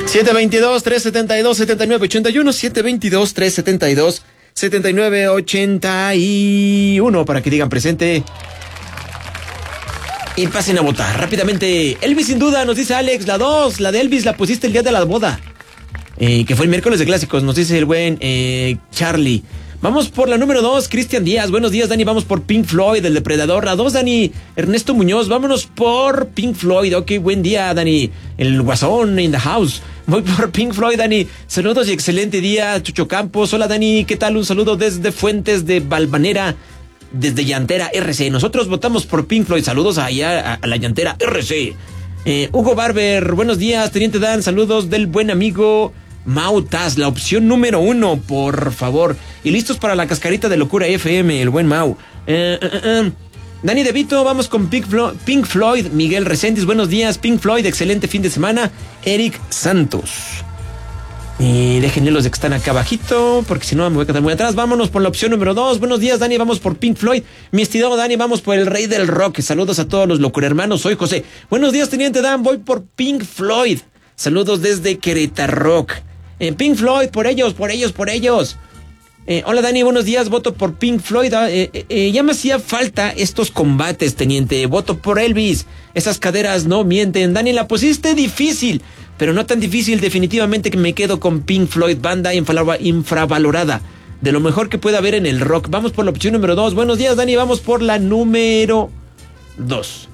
722-372-7981, 722-372-7981, para que digan presente y pasen a votar rápidamente. Elvis, sin duda, nos dice Alex, la 2, la de Elvis la pusiste el día de la boda, que fue el miércoles de clásicos, nos dice el buen Charlie. Vamos por la número 2, Cristian Díaz. Buenos días, Dani. Vamos por Pink Floyd, el depredador. La 2, Dani. Ernesto Muñoz. Vámonos por Pink Floyd. Ok, buen día, Dani. El guasón in the house. Voy por Pink Floyd, Dani. Saludos y excelente día, Chucho Campos. Hola, Dani. ¿Qué tal? Un saludo desde Fuentes de Valvanera, desde Llantera RC. Nosotros votamos por Pink Floyd. Saludos allá a la Llantera RC. Hugo Barber. Buenos días, Teniente Dan. Saludos del buen amigo Mau Taz, la opción número 1, por favor. Y listos para la cascarita de locura FM, el buen Mau. Dani De Vito, vamos con Pink Floyd. Miguel Reséndiz, buenos días. Pink Floyd, excelente fin de semana. Eric Santos. Y déjenle los de que están acá abajito, porque si no me voy a quedar muy atrás. Vámonos por la opción número 2. Buenos días, Dani, vamos por Pink Floyd. Mi estimado Dani, vamos por el rey del rock. Saludos a todos los locurhermanos, soy José. Buenos días, Teniente Dan, voy por Pink Floyd. Saludos desde Querétaro. Pink Floyd, por ellos. Hola, Dani, buenos días, voto por Pink Floyd. Ya me hacía falta estos combates, Teniente. Voto por Elvis. Esas caderas no mienten. Dani, la pusiste difícil, pero no tan difícil. Definitivamente que me quedo con Pink Floyd, banda infravalorada, de lo mejor que puede haber en el rock. Vamos por la opción número 2. Buenos días, Dani, vamos por la número 2.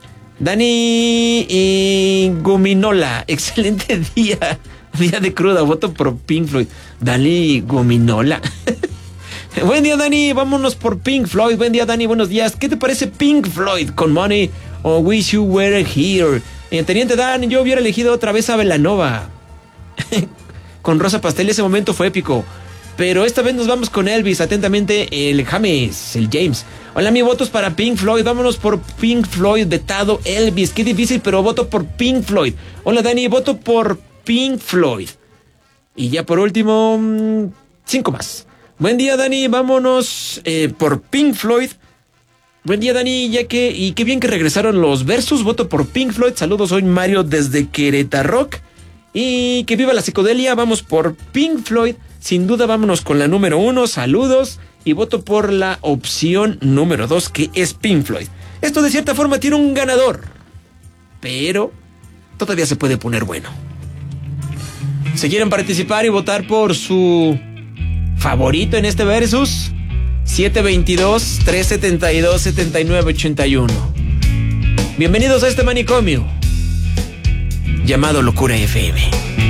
Dani Gominola, excelente día de cruda, voto por Pink Floyd. Dani Gominola. Buen día, Dani, vámonos por Pink Floyd. Buen día, Dani, buenos días. ¿Qué te parece Pink Floyd con Money o Wish You Were Here? Teniente Dan, yo hubiera elegido otra vez a Belanova. Con Rosa Pastel, ese momento fue épico. Pero esta vez nos vamos con Elvis. Atentamente, el James, el James. Hola, mi voto es para Pink Floyd. Vámonos por Pink Floyd, vetado Elvis. Qué difícil, pero voto por Pink Floyd. Hola, Dani, voto por Pink Floyd. Y ya por último, 5 más. Buen día, Dani, vámonos por Pink Floyd. Buen día, Dani, y qué bien que regresaron los versus. Voto por Pink Floyd. Saludos, soy Mario desde Querétaro. Y que viva la psicodelia. Vamos por Pink Floyd. Sin duda, vámonos con la número 1. Saludos. Y voto por la opción número 2, que es Pink Floyd. Esto de cierta forma tiene un ganador, pero todavía se puede poner bueno. Si quieren participar y votar por su favorito en este versus, 722-372-7981. Bienvenidos a este manicomio llamado Locura FM.